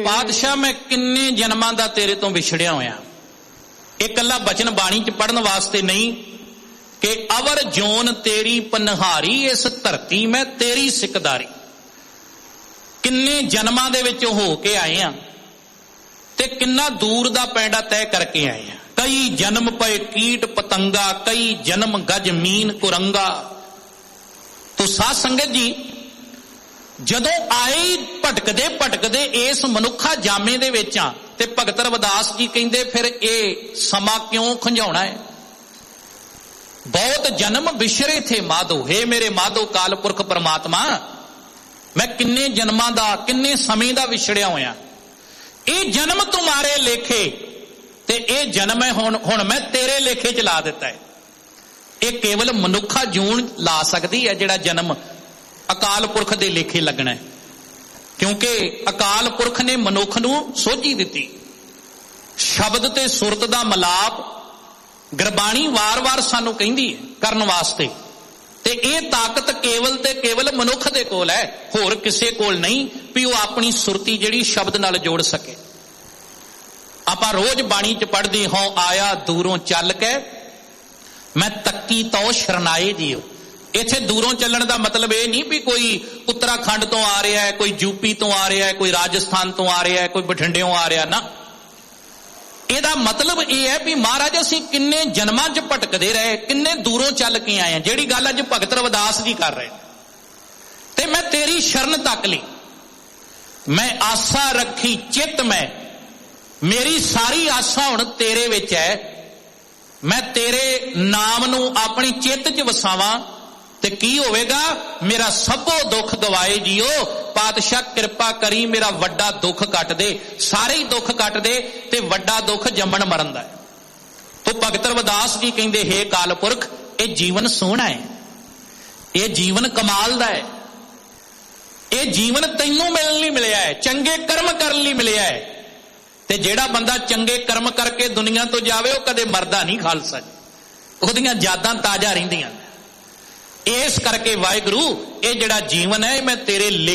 ਪਾਤਸ਼ਾਹ ਮੈਂ ਕਿੰਨੇ ਜਨਮਾਂ ਦਾ ਤੇਰੇ ਤੋਂ ਵਿਛੜਿਆ ਹੋਇਆ। ਇਹ ਇਕੱਲਾ ਬਚਨ ਬਾਣੀ ਚ ਪੜਨ ਵਾਸਤੇ ਨਹੀਂ ਕਿ ਅਵਰ ਜੋਨ ਤੇਰੀ ਪਨਹਾਰੀ, ਇਸ ਧਰਤੀ ਮੈਂ ਤੇਰੀ ਸਿਕਦਾਰੀ। ਕਿੰਨੇ ਜਨਮਾਂ ਦੇ ਵਿੱਚ ਹੋ ਕੇ ਆਏ ਆ ਤੇ ਕਿੰਨਾ ਦੂਰ ਦਾ ਪੈਂਡਾ ਤੈਅ ਕਰਕੇ ਆਏ ਆ। ਕਈ ਜਨਮ ਪਏ ਕੀਟ ਪਤੰਗਾ, ਕਈ ਜਨਮ ਗਜ ਮੀਨ ਕੁਰੰਗਾ। ਤੋ ਸਾਧ ਸੰਗਤ ਜੀ, ਜਦੋਂ ਆਏ ਭਟਕਦੇ ਭਟਕਦੇ ਇਸ ਮਨੁੱਖਾ ਜਾਮੇ ਦੇ ਵਿੱਚ ਆ ਤੇ ਭਗਤ ਰਵਿਦਾਸ ਜੀ ਕਹਿੰਦੇ ਫਿਰ ਇਹ ਸਮਾਂ ਕਿਉਂ ਖੰਝਾਉਣਾ ਹੈ। ਬਹੁਤ ਜਨਮ ਵਿਸ਼ਰੇ ਥੇ ਮਾਧੋ, ਹੇ ਮੇਰੇ ਮਾਧੋ ਕਾਲ ਪੁਰਖ ਪਰਮਾਤਮਾ, ਮੈਂ ਕਿੰਨੇ ਜਨਮਾਂ ਦਾ ਕਿੰਨੇ ਸਮੇਂ ਦਾ ਵਿਛੜਿਆ ਹੋਇਆ। ਇਹ ਜਨਮ ਤੁਮਾਰੇ ਲੇਖੇ ਤੇ ਇਹ ਜਨਮ ਹੈ ਹੁਣ ਮੈਂ ਤੇਰੇ ਲੇਖੇ ਚ ਲਾ ਦਿੱਤਾ ਹੈ। ਇਹ ਕੇਵਲ ਮਨੁੱਖਾ ਜੂਨ ਲਾ ਸਕਦੀ ਹੈ ਜਿਹੜਾ ਜਨਮ ਅਕਾਲ ਪੁਰਖ ਦੇ ਲੇਖੇ ਲੱਗਣਾ ਹੈ, ਕਿਉਂਕਿ ਅਕਾਲ ਪੁਰਖ ਨੇ ਮਨੁੱਖ ਨੂੰ ਸੋਝੀ ਦਿੱਤੀ। ਸ਼ਬਦ ਤੇ ਸੁਰਤ ਦਾ ਮਿਲਾਪ ਗੁਰਬਾਣੀ ਵਾਰ-ਵਾਰ ਸਾਨੂੰ ਕਹਿੰਦੀ ਹੈ ਕਰਨ ਵਾਸਤੇ, ਤੇ ਇਹ ਤਾਕਤ ਕੇਵਲ ਤੇ ਕੇਵਲ ਮਨੁੱਖ ਦੇ ਕੋਲ ਹੈ, ਹੋਰ ਕਿਸੇ ਕੋਲ ਨਹੀਂ ਵੀ ਉਹ ਆਪਣੀ ਸੁਰਤੀ ਜਿਹੜੀ ਸ਼ਬਦ ਨਾਲ ਜੋੜ ਸਕੇ। ਆਪਾਂ ਰੋਜ਼ ਬਾਣੀ ਚ ਪੜ੍ਹਦੇ ਹਾਂ, ਆਇਆ ਦੂਰੋਂ ਚੱਲ ਕੇ ਮੈਂ ਤੱਕੀ ਤੋ ਸ਼ਰਨਾਏ ਜੀਓ। ਇੱਥੇ ਦੂਰੋਂ ਚੱਲਣ ਦਾ ਮਤਲਬ ਇਹ ਨਹੀਂ ਵੀ ਕੋਈ ਉੱਤਰਾਖੰਡ ਤੋਂ ਆ ਰਿਹਾ ਹੈ, ਕੋਈ ਯੂਪੀ ਤੋਂ ਆ ਰਿਹਾ ਹੈ, ਕੋਈ ਰਾਜਸਥਾਨ ਤੋਂ ਆ ਰਿਹਾ ਹੈ, ਕੋਈ ਬਠਿੰਡਿਓਂ ਆ ਰਿਹਾ ਨਾ। ਇਹਦਾ ਮਤਲਬ ਇਹ ਹੈ ਵੀ ਮਹਾਰਾਜ ਅਸੀਂ ਕਿੰਨੇ ਜਨਮਾਂ 'ਚ ਭਟਕਦੇ ਰਹੇ, ਕਿੰਨੇ ਦੂਰੋਂ ਚੱਲ ਕੇ ਆਏ ਆ। ਜਿਹੜੀ ਗੱਲ ਅੱਜ ਭਗਤ ਰਵਿਦਾਸ ਜੀ ਕਰ ਰਹੇ ਤੇ ਮੈਂ ਤੇਰੀ ਸ਼ਰਨ ਤੱਕ ਲਈ, ਮੈਂ ਆਸਾ ਰੱਖੀ ਚਿੱਤ ਮੈਂ, ਮੇਰੀ ਸਾਰੀ ਆਸਾ ਹੁਣ ਤੇਰੇ ਵਿੱਚ ਹੈ। ਮੈਂ ਤੇਰੇ ਨਾਮ ਨੂੰ ਆਪਣੀ ਚਿੱਤ 'ਚ ਵਸਾਵਾਂ ਤੇ ਕੀ ਹੋਵੇਗਾ, ਮੇਰਾ ਸਭੋ ਦੁੱਖ ਗਵਾਏ ਜੀਓ। ਪਾਤਸ਼ਾਹ ਕਿਰਪਾ ਕਰੀ ਮੇਰਾ ਵੱਡਾ ਦੁੱਖ ਕੱਟ ਦੇ, ਸਾਰੇ ਹੀ ਦੁੱਖ ਕੱਟ ਦੇ, ਤੇ ਵੱਡਾ ਦੁੱਖ ਜੰਮਣ ਮਰਨ ਦਾ ਹੈ। ਤੋ ਭਗਤ ਰਵਿਦਾਸ ਜੀ ਕਹਿੰਦੇ, ਹੇ ਕਾਲ ਪੁਰਖ, ਇਹ ਜੀਵਨ ਸੋਹਣਾ ਹੈ, ਇਹ ਜੀਵਨ ਕਮਾਲ ਦਾ ਹੈ, ਇਹ ਜੀਵਨ ਤੈਨੂੰ ਮਿਲਣ ਲਈ ਮਿਲਿਆ ਹੈ, ਚੰਗੇ ਕਰਮ ਕਰਨ ਲਈ ਮਿਲਿਆ ਹੈ। ਤੇ ਜਿਹੜਾ ਬੰਦਾ ਚੰਗੇ ਕਰਮ ਕਰਕੇ ਦੁਨੀਆ ਤੋਂ ਜਾਵੇ ਉਹ ਕਦੇ ਮਰਦਾ ਨਹੀਂ ਖਾਲਸਾ ਜੀ, ਉਹਦੀਆਂ ਯਾਦਾਂ ਤਾਜ਼ਾ ਰਹਿੰਦੀਆਂ। ਇਸ ਕਰਕੇ ਵਾਹਿਗੁਰੂ, ਇਹ ਜਿਹੜਾ ਜੀਵਨ ਹੈ ਮੈਂ ਤੇਰੇ